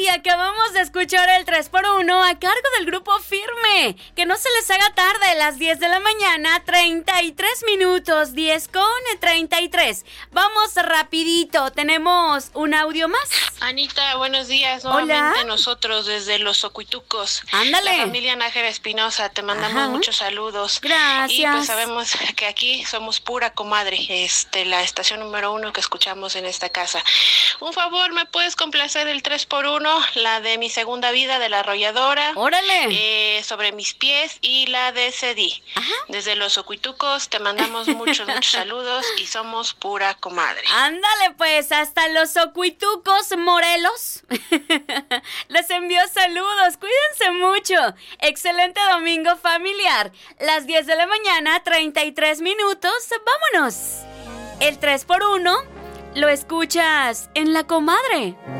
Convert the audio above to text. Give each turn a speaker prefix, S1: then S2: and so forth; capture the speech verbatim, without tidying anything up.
S1: acabamos de escuchar el tres por uno a cargo del Grupo Firme. Que no se les haga tarde, las diez de la mañana, treinta y tres minutos, diez con treinta y tres. Vamos rapidito, tenemos un audio más.
S2: Anita, buenos días. Nuevamente
S1: Hola.
S2: Nosotros desde Los Ocuitucos.
S1: Ándale.
S2: La familia Nájera Espinosa, te mandamos
S1: Ajá.
S2: muchos saludos.
S1: Gracias.
S2: Y pues sabemos que aquí somos pura comadre, este, la estación número uno que escuchamos en esta casa. Un favor, ¿me puedes complacer el tres por uno? La de Mi Segunda Vida de La Arrolladora.
S1: Órale.
S2: Eh, sobre mis pies y la de Cedí.
S1: Ajá.
S2: Desde Los Ocuitucos te mandamos muchos, muchos saludos y somos pura comadre.
S1: Ándale pues, hasta Los Ocuitucos, Morelos. Les envío saludos, cuídense mucho. Excelente domingo familiar. Las diez de la mañana, treinta y tres minutos, vámonos. El tres por uno lo escuchas en La Comadre.